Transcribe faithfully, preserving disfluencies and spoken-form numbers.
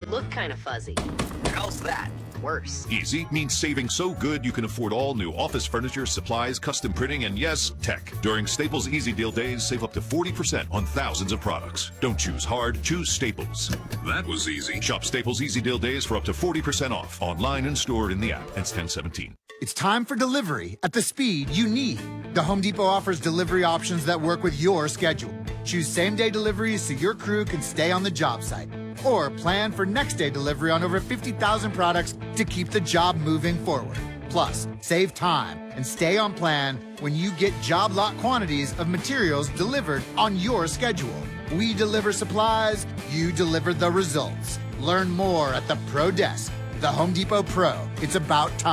it look kind of fuzzy. How's that? Worse. Easy means saving so good you can afford all new office furniture, supplies, custom printing, and yes, tech. During Staples Easy Deal Days, save up to forty percent on thousands of products. Don't choose hard, choose Staples. That was easy. Shop Staples Easy Deal Days for up to forty percent off. Online and stored in the app. Ends ten seventeen. It's time for delivery at the speed you need. The Home Depot offers delivery options that work with your schedule. Choose same-day deliveries so your crew can stay on the job site. Or plan for next-day delivery on over fifty thousand products to keep the job moving forward. Plus, save time and stay on plan when you get job lot quantities of materials delivered on your schedule. We deliver supplies, you deliver the results. Learn more at the Pro Desk. The Home Depot Pro. It's about time.